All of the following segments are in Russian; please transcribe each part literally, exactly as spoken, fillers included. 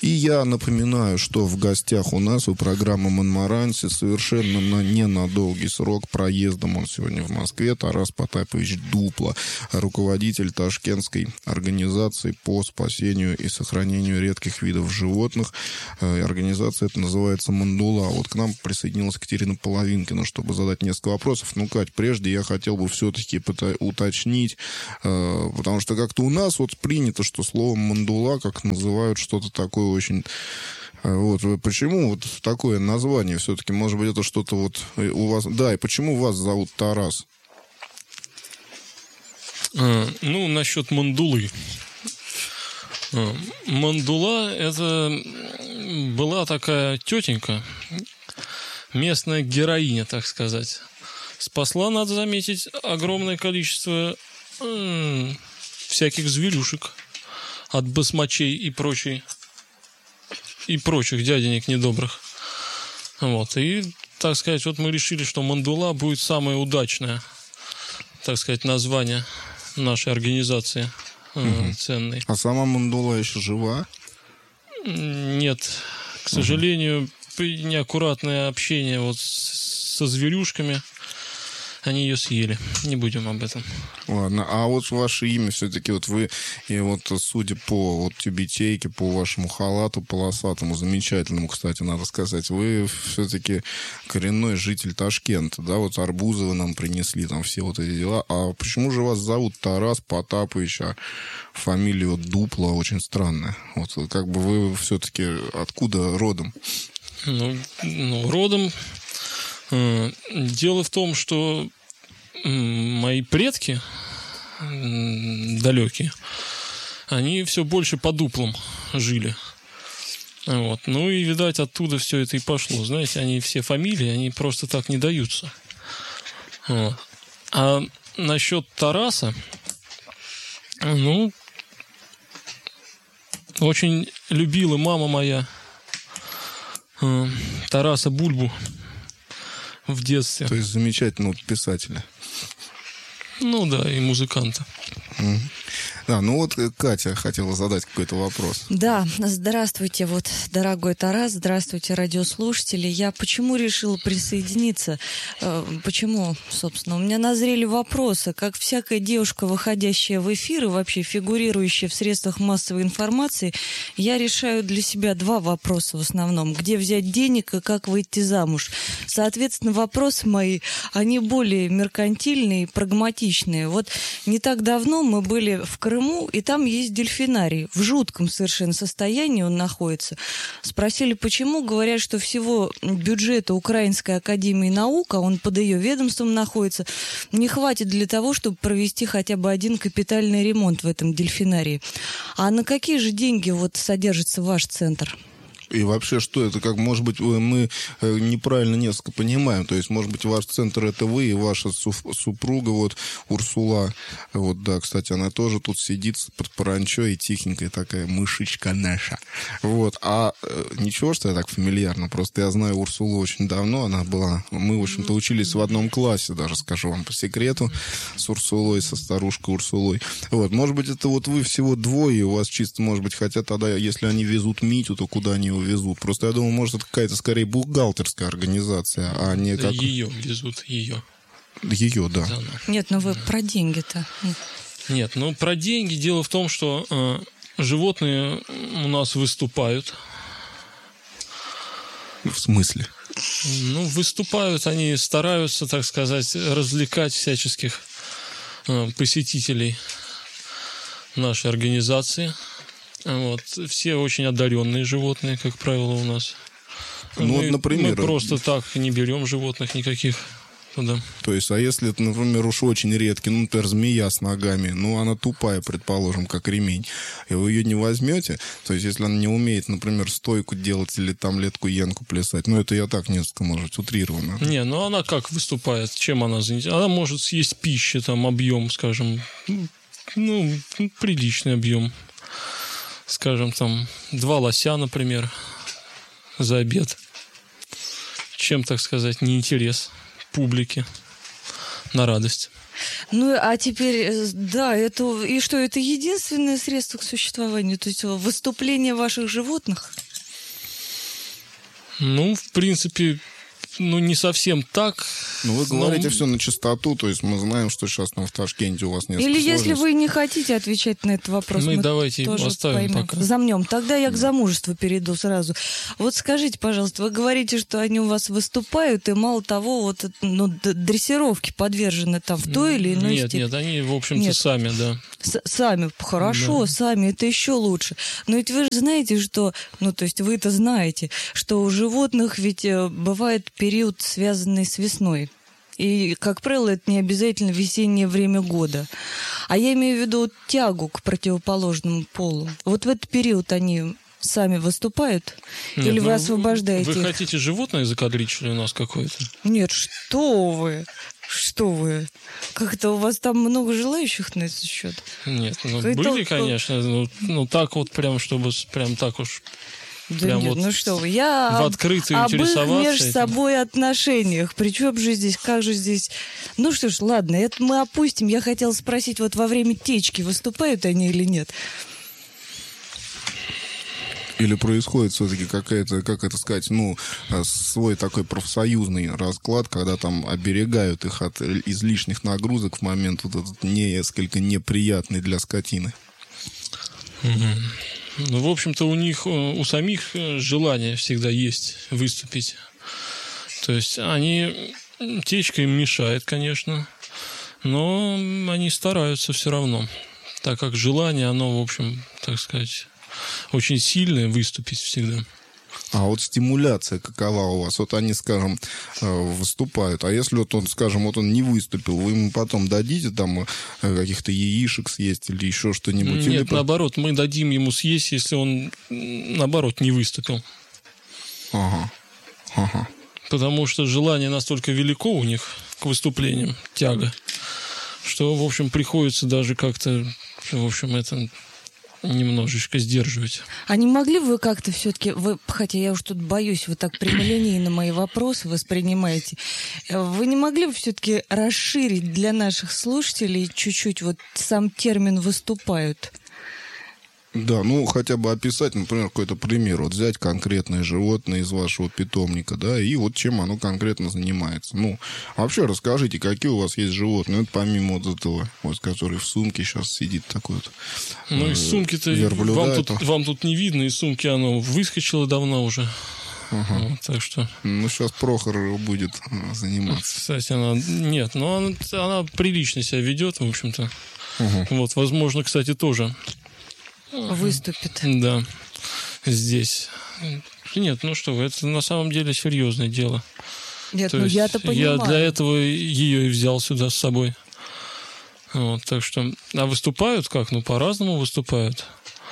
И я напоминаю, что в гостях у нас у программы «Монмаранси» совершенно на, не на долгий срок, проездом он сегодня в Москве, Тарас Потапович Дупло, руководитель ташкентской организации по спасению и сохранению редких видов животных. Организация эта называется «Мандула». Вот к нам присоединилась Катерина Половинкина, чтобы задать несколько вопросов. Ну, Кать, прежде я хотел бы все-таки уточнить, потому что как-то у нас вот принято, что словом «мандула» как называют что-то такое очень... Вот, почему вот такое название все-таки? Может быть, это что-то вот у вас... Да, и почему вас зовут Тарас? А, ну, насчет мандулы. А, мандула — это была такая тетенька, местная героиня, так сказать. Спасла, надо заметить, огромное количество м- всяких зверюшек от басмачей и прочей, и прочих дяденек недобрых. Вот. И, так сказать, вот мы решили, что мандула будет самое удачное, так сказать, название нашей организации угу. ценной. А сама мандула еще жива? Нет. К сожалению, при неаккуратное общение вот со зверюшками они ее съели. Не будем об этом. Ладно, а вот ваше имя все-таки, вот вы, и вот судя по вот тюбетейке, по вашему халату полосатому, замечательному, кстати, надо сказать, вы все-таки коренной житель Ташкента, да, вот арбузы вы нам принесли, там все вот эти дела. А почему же вас зовут Тарас Потапович, а фамилия вот Дупло очень странная? Вот как бы вы все-таки откуда родом? Ну, ну родом... Дело в том, что мои предки далекие, они все больше по дуплам жили. Вот. Ну и, видать, оттуда все это и пошло. Знаете, они все фамилии, они просто так не даются. Вот. А насчет Тараса, ну, очень любила мама моя Тараса Бульбу в детстве. То есть замечательного писателя. Ну да, и музыканта. Mm. Да, ну вот Катя хотела задать какой-то вопрос. Да, здравствуйте, вот, дорогой Тарас, здравствуйте, радиослушатели. Я почему решила присоединиться? Почему, собственно? У меня назрели вопросы. Как всякая девушка, выходящая в эфир и вообще фигурирующая в средствах массовой информации, я решаю для себя два вопроса в основном. Где взять денег и как выйти замуж? Соответственно, вопросы мои, они более меркантильные и прагматичные. Вот не так давно мы были в Крыму, и там есть дельфинарий. В жутком совершенно состоянии он находится. Спросили, почему. Говорят, что всего бюджета Украинской академии наук, а он под ее ведомством находится, не хватит для того, чтобы провести хотя бы один капитальный ремонт в этом дельфинарии. А на какие же деньги вот содержится ваш центр? И вообще, что это? Как, может быть, мы неправильно несколько понимаем. То есть, может быть, ваш центр — это вы и ваша супруга, вот, Урсула. Вот, да, кстати, она тоже тут сидит под паранчо и тихенькая такая мышечка наша. Вот, а ничего, что я так фамильярно. Просто я знаю Урсулу очень давно. Она была... Мы, в общем-то, учились в одном классе, даже скажу вам по секрету, с Урсулой, со старушкой Урсулой. Вот, может быть, это вот вы всего двое, и у вас чисто, может быть, хотя тогда, если они везут Митю, то куда они его везут? Просто я думаю, может, это какая-то скорее бухгалтерская организация, а не как... Ее везут, ее. Ее, да. Нет, ну вы про деньги-то. Нет, ну про деньги. Дело в том, что э, животные у нас выступают. В смысле? Ну, выступают, они стараются, так сказать, развлекать всяческих э, посетителей нашей организации. Вот. Все очень одаренные животные, как правило, у нас. Ну, мы, вот, например... мы просто так не берем животных никаких туда. То есть, а если это, например, уж очень редкий, ну, например, змея с ногами, ну, она тупая, предположим, как ремень, и вы ее не возьмете, то есть, если она не умеет, например, стойку делать или там летку-янку плясать, ну, это я так несколько, может, утрированно. Не, ну, она как выступает? Чем она занята? Она может съесть пищи, там, объем, скажем, ну, приличный объем. Скажем, там, два лося, например, за обед. Чем, так сказать, не интерес публике на радость. Ну, а теперь, да, это... И что, это единственное средство к существованию? То есть выступление ваших животных? Ну, в принципе, ну, не совсем так. Ну, вы говорите но... все на чистоту, то есть мы знаем, что сейчас там в Ташкенте у вас несколько Или если сложностей. вы не хотите отвечать на этот вопрос, мы, мы давайте тоже оставим поймем. пока. Замнем. Тогда я к замужеству перейду сразу. Вот скажите, пожалуйста, вы говорите, что они у вас выступают, и мало того, вот, ну, дрессировки подвержены там в той или иной Нет, степени. нет, они, в общем-то, Нет. сами, да. С- сами, хорошо, Да. сами, это еще лучше. Но ведь вы же знаете, что, ну, то есть вы это знаете, что у животных ведь э, бывает период, связанный с весной. И, как правило, это не обязательно весеннее время года. А я имею в виду тягу к противоположному полу. Вот в этот период они сами выступают? Нет, Или ну, вы освобождаете Вы их? хотите животное закадрить, что ли, у нас какое-то? Нет, что вы? Что вы? Как-то у вас там много желающих на этот счет? Нет, ну, Вы были, только- конечно, ну, ну, так вот прям, чтобы с- прям так уж Да Прям нет, вот ну что вы, я в об- открытую об их интересоваться между этим. собой отношениях. Причем же здесь, как же здесь... Ну что ж, ладно, это мы опустим. Я хотела спросить, вот во время течки выступают они или нет? Или происходит все-таки какая-то, как это сказать, ну, э, свой такой профсоюзный расклад, когда там оберегают их от излишних нагрузок в момент вот этот несколько неприятный для скотины. Ну, в общем-то, у них, э, у самих э, желание всегда есть выступить. То есть они... Течка им мешает, конечно, но они стараются все равно, так как желание, оно, в общем, так сказать, очень сильное выступить всегда. А вот стимуляция какова у вас? Вот они, скажем, э, выступают. А если вот он, скажем, вот он не выступил, вы ему потом дадите там э, каких-то яишек съесть или еще что-нибудь? Нет, Или... наоборот, мы дадим ему съесть, если он, м, наоборот, не выступил. Ага, ага. Потому что желание настолько велико у них к выступлениям, тяга, что, в общем, приходится даже как-то, в общем, это немножечко сдерживать. А не могли бы вы как-то все-таки, вы, хотя я уж тут боюсь, вы так прямолинейно мои вопросы воспринимаете, вы не могли бы все-таки расширить для наших слушателей чуть-чуть вот сам термин «выступают»? Да, ну хотя бы описать, например, какой-то пример. Вот взять конкретное животное из вашего питомника, да, и вот чем оно конкретно занимается. Ну, вообще расскажите, какие у вас есть животные, ну, это помимо вот этого, вот, который в сумке сейчас сидит такой вот. Ну, э, из сумки-то верблюда вам это. тут, вам тут не видно, из сумки оно выскочило давно уже. Ага. Вот, так что... Ну, сейчас Прохор будет э, заниматься. Кстати, она... Нет, но она, она прилично себя ведет, в общем-то. Угу. Вот, возможно, кстати, тоже... Выступит. Да, здесь. Нет, ну что вы, это на самом деле серьезное дело. Нет, То ну есть я-то понимаю. я для этого ее и взял сюда с собой. Вот, так что... А выступают как? Ну, по-разному выступают.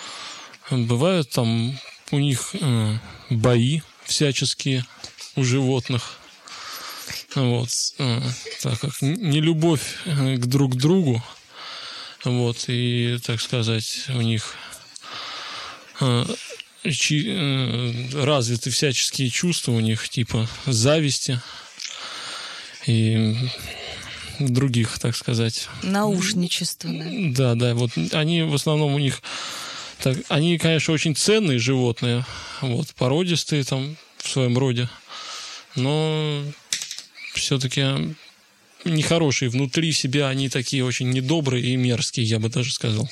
Бывают там у них э, бои всяческие у животных. Вот. Э, так как нелюбовь к друг другу. Вот, и, так сказать, у них э, чи, э, развиты всяческие чувства у них, типа зависти и других, так сказать. Наушничественное. Да, да, вот они в основном у них... Так, они, конечно, очень ценные животные, вот, породистые там в своем роде, но все-таки... нехорошие внутри себя, они такие очень недобрые и мерзкие, я бы даже сказал.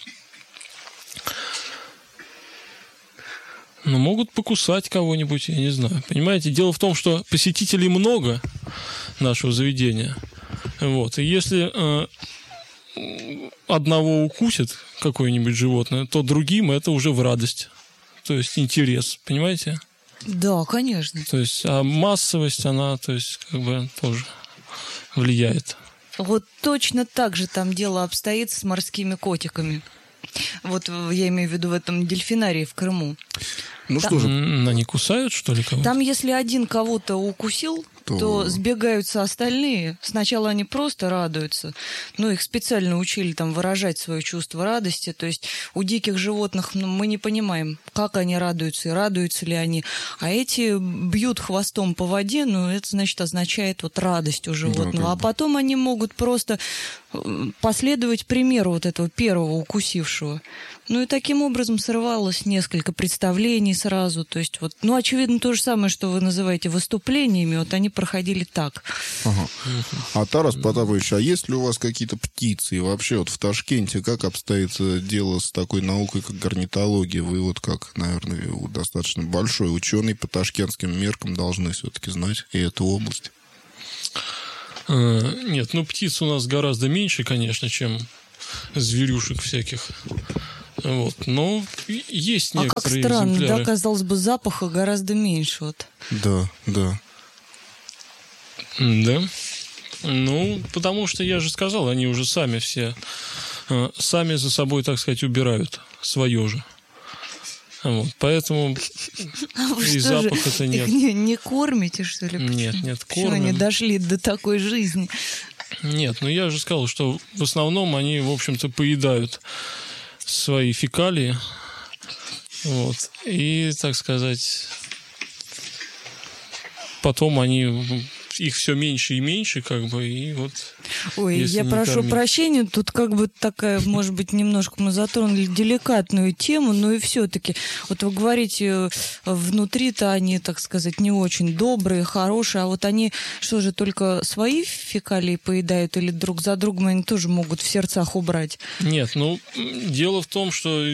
Но могут покусать кого-нибудь, я не знаю. Понимаете, дело в том, что посетителей много нашего заведения. Вот. И если э, одного укусит какое-нибудь животное, то другим это уже в радость. То есть интерес, понимаете? Да, конечно. То есть, а массовость, она, то есть, как бы тоже... влияет. Вот точно так же там дело обстоит с морскими котиками. Вот я имею в виду в этом дельфинарии в Крыму. Ну Да. что же, М, Они кусают, что ли, кого-то? Там, если один кого-то укусил, то... то сбегаются остальные. Сначала они просто радуются, но их специально учили там выражать свое чувство радости. То есть у диких животных ну, мы не понимаем, как они радуются и радуются ли они. А эти бьют хвостом по воде, ну это значит означает вот радость у животного. Да, а потом они могут просто последовать примеру вот этого первого укусившего. Ну и таким образом срывалось несколько представлений сразу. То есть вот, ну очевидно то же самое, что вы называете выступлениями, вот они проходили так. Ага. А Тарас Потапович, а есть ли у вас какие-то птицы? И вообще вот в Ташкенте как обстоит дело с такой наукой, как орнитология? Вы вот как, наверное, достаточно большой ученый по ташкентским меркам должны все-таки знать и эту область. Нет, ну птиц у нас гораздо меньше, конечно, чем зверюшек всяких. Вот. Но есть некоторые а как странно, экземпляры. Да, казалось бы, запаха гораздо меньше. Вот. Да, да. Да. Ну, потому что, я же сказал, они уже сами все, сами за собой, так сказать, убирают свое же. Вот, поэтому а и запаха-то нет. Их не, не кормите, что ли? Нет, нет, кормим. кормим. Они дошли до такой жизни? Нет, ну я же сказал, что в основном они, в общем-то, поедают свои фекалии. Вот. И, так сказать, потом они... их все меньше и меньше, как бы, и вот... Ой, я прошу кормить. прощения, тут как бы такая, может быть, немножко мы затронули деликатную тему, но и все-таки, вот вы говорите, внутри-то они, так сказать, не очень добрые, хорошие, а вот они, что же, только свои фекалии поедают или друг за другом они тоже могут в сердцах убрать? Нет, ну, дело в том, что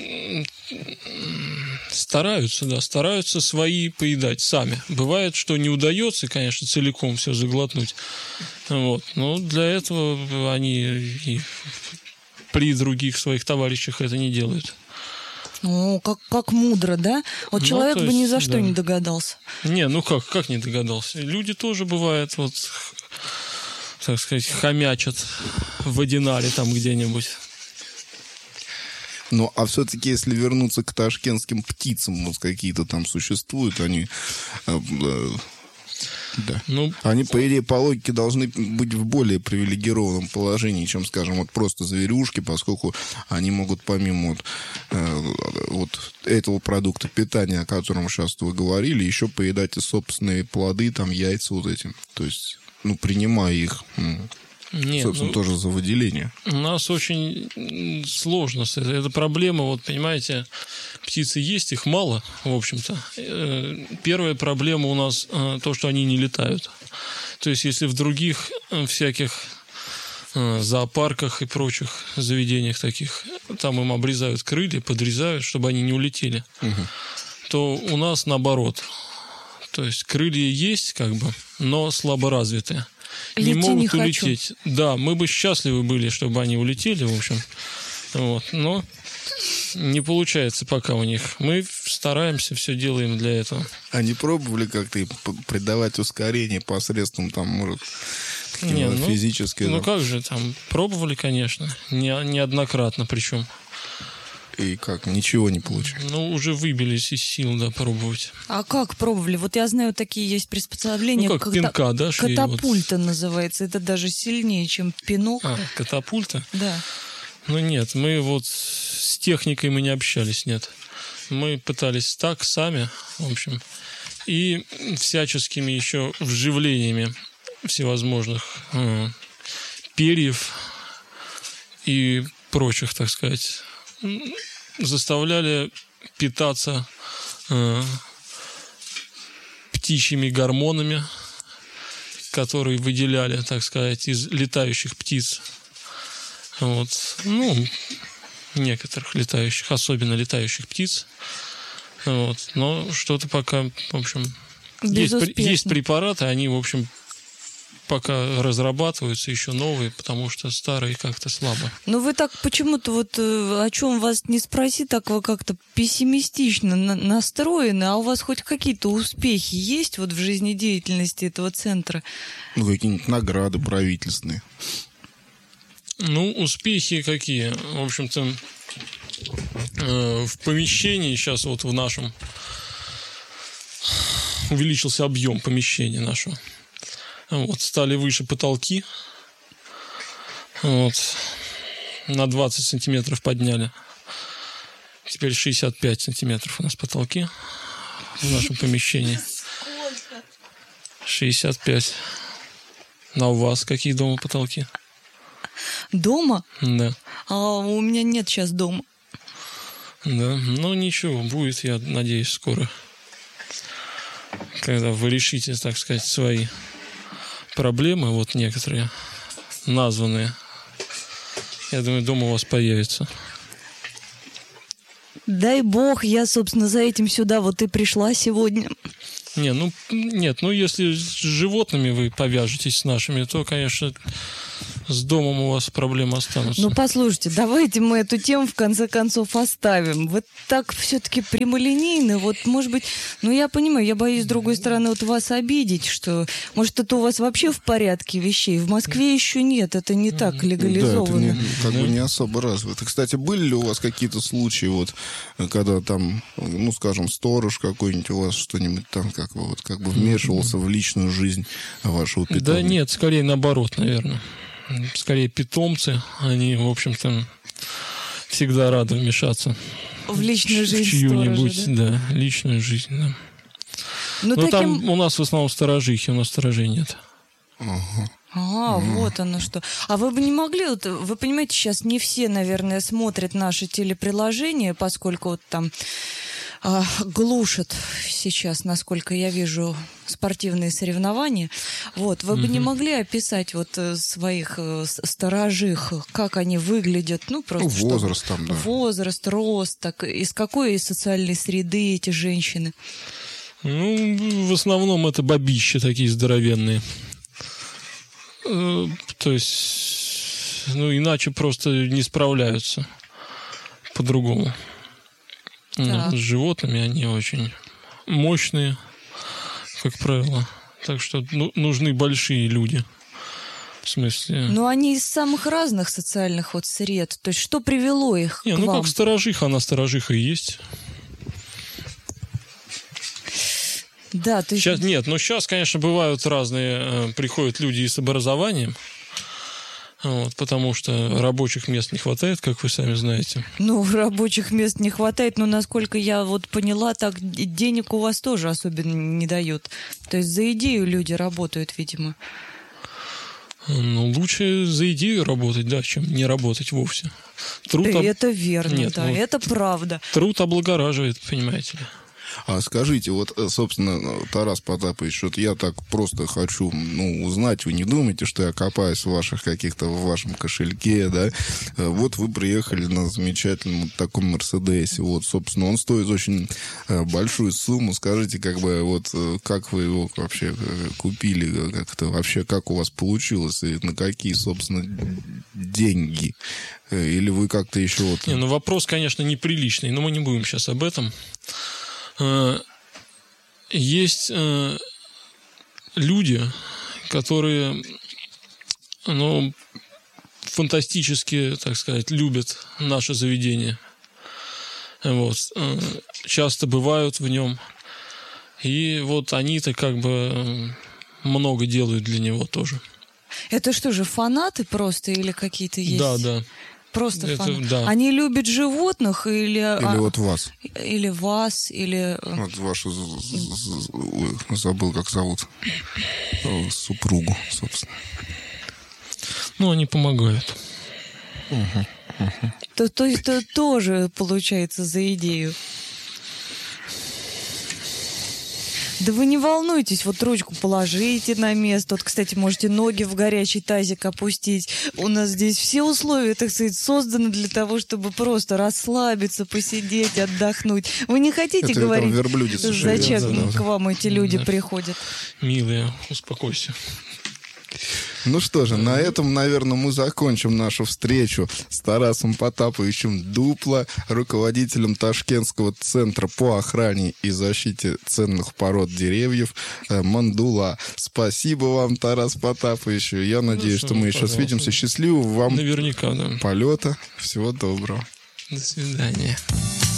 стараются, да, стараются свои поедать сами. Бывает, что не удается, конечно, целиком все заглотнуть. Вот. Но для этого они и при других своих товарищах это не делают. О, как, как мудро, да? Вот ну, человек есть, бы ни за что да. не догадался. Не, ну как, как не догадался? Люди тоже бывают, вот, так сказать, хомячат в одинаре там где-нибудь. Ну, а все-таки, если вернуться к ташкентским птицам, вот какие-то там существуют, они... Э, э, да. Ну, они, по идее, по логике должны быть в более привилегированном положении, чем, скажем, вот просто зверюшки, поскольку они могут помимо вот, э, вот этого продукта питания, о котором сейчас вы говорили, еще поедать и собственные плоды, там, яйца вот эти. То есть, ну, принимая их... Нет, собственно, ну, тоже за выделение. У нас очень сложно. Это, это проблема, вот, понимаете, птицы есть, их мало, в общем-то. Первая проблема у нас то, что они не летают. То есть, если в других всяких зоопарках и прочих заведениях таких, там им обрезают крылья, подрезают, чтобы они не улетели, угу. то у нас наоборот. То есть, крылья есть, как бы, но слабо развитые. Не Лети могут не улететь. Хочу. Да, мы бы счастливы были, чтобы они улетели, в общем. Вот. Но не получается пока у них. Мы стараемся, все делаем для этого. А не пробовали как-то им придавать ускорение посредством, там, может, не, ну, физической... Ну, как же, там, пробовали, конечно. Не, неоднократно причем. И как? Ничего не получилось? Ну, уже выбились из сил, да, пробовать. А как пробовали? Вот я знаю, такие есть приспособления. Ну, как ката- пинка, да? Шли, катапульта вот. Называется. Это даже сильнее, чем пинок. А, катапульта? Да. Ну, нет, мы вот с техникой мы не общались, нет. Мы пытались так сами, в общем, и всяческими еще вживлениями всевозможных э, перьев и прочих, так сказать, заставляли питаться э, птичьими гормонами, которые выделяли, так сказать, из летающих птиц. Вот. Ну, некоторых летающих, особенно летающих птиц. Вот. Но что-то пока, в общем, есть, есть препараты, они, в общем, пока разрабатываются еще новые, потому что старые как-то слабо. Ну, вы так почему-то вот о чем вас не спроси, так вы как-то пессимистично на- настроены, а у вас хоть какие-то успехи есть вот в жизнедеятельности этого центра? Ну, какие-нибудь награды правительственные. Ну, успехи какие? В общем-то, э, в помещении сейчас вот в нашем увеличился объем помещения нашего. Вот, стали выше потолки. Вот. На двадцать сантиметров подняли. Теперь шестьдесят пять сантиметров у нас потолки в нашем помещении. Сколько? шестьдесят пять. А у вас какие дома потолки? Дома? Да. А у меня нет сейчас дома. Да, ну ничего, будет, я надеюсь, скоро. Когда вы решите, так сказать, свои проблемы, вот некоторые названные, я думаю, дома у вас появится. Дай бог, я, собственно, за этим сюда вот и пришла сегодня. Не, ну, нет, ну, если с животными вы повяжетесь с нашими, то, конечно, с домом у вас проблемы останутся. Ну, послушайте, давайте мы эту тему в конце концов оставим. Вы так все-таки прямолинейны. Вот, может быть, ну, я понимаю, я боюсь, с другой стороны, вот вас обидеть, что, может, это у вас вообще в порядке вещей. В Москве еще нет, это не так легализовано. Да, это не, как бы не особо развито. Кстати, были ли у вас какие-то случаи, вот, когда там, ну, скажем, сторож какой-нибудь у вас что-нибудь там, как бы, вот, как бы вмешивался в личную жизнь вашего питомца? Да нет, скорее наоборот, наверное. Скорее питомцы, они, в общем-то, всегда рады вмешаться В личную жизнь в чью-нибудь, сторожа, да? да, личную жизнь, да. Ну, Но таким... там у нас в основном сторожихи, у нас сторожей нет. Ага. А, mm. вот оно что. А вы бы не могли, вот, вы понимаете, сейчас не все, наверное, смотрят наши телеприложения, поскольку вот там а, глушат сейчас, насколько я вижу, спортивные соревнования. Вот, вы mm-hmm. бы не могли описать вот своих сторожих, как они выглядят, ну просто ну, возраст там, да. Возраст, рост, так, из какой социальной среды эти женщины? Ну, в основном это бабища такие здоровенные. То есть, ну, иначе просто не справляются по-другому. Ну, с животными они очень мощные, как правило. Так что ну, нужны большие люди. В смысле... Но они из самых разных социальных вот сред. То есть, что привело их не, к ну, вам? как сторожиха, она сторожиха и есть. Да, то есть... Сейчас, нет, но сейчас, конечно, бывают разные, приходят люди и с образованием, вот, потому что рабочих мест не хватает, как вы сами знаете. Ну, рабочих мест не хватает, но, насколько я вот поняла, так денег у вас тоже особенно не дают. То есть за идею люди работают, видимо. Ну, лучше за идею работать, да, чем не работать вовсе. Труд да, об... это верно, нет, да, ну, это правда. Труд облагораживает, понимаете ли. А скажите, вот, собственно, Тарас Потапович, вот я так просто хочу, ну, узнать, вы не думаете, что я копаюсь в ваших каких-то, в вашем кошельке, да? Вот вы приехали на замечательном вот таком Мерседесе, вот, собственно, он стоит очень большую сумму. Скажите, как бы, вот, как вы его вообще купили, как-то вообще, как у вас получилось, и на какие, собственно, деньги? Или вы как-то еще вот... Не, ну, вопрос, конечно, неприличный, но мы не будем сейчас об этом. Есть люди, которые, ну, фантастически, так сказать, любят наше заведение. Вот. Часто бывают в нем. И вот они-то как бы много делают для него тоже. Это что же, фанаты просто или какие-то есть? Да, да. Просто это, фанаты. Да. Они любят животных или... Или а, вот вас. Или вас, или... Вот вашу... Забыл, как зовут. Супругу, собственно. Ну, они помогают. Угу, угу. То, то есть это тоже получается за идею. Да вы не волнуйтесь, вот ручку положите на место. Вот, кстати, можете ноги в горячий тазик опустить. У нас здесь все условия, так сказать, созданы для того, чтобы просто расслабиться, посидеть, отдохнуть. Вы не хотите это говорить, зачем да, да, да, к вам эти люди да. приходят? Милые, успокойся. Ну что же, на этом, наверное, мы закончим нашу встречу с Тарасом Потаповичем Дупло, руководителем Ташкентского центра по охране и защите ценных пород деревьев «Мандула». Спасибо вам, Тарас Потапович. Я надеюсь, ну, что мы еще свидимся. Счастливого вам Наверняка, да. полета. Всего доброго. До свидания.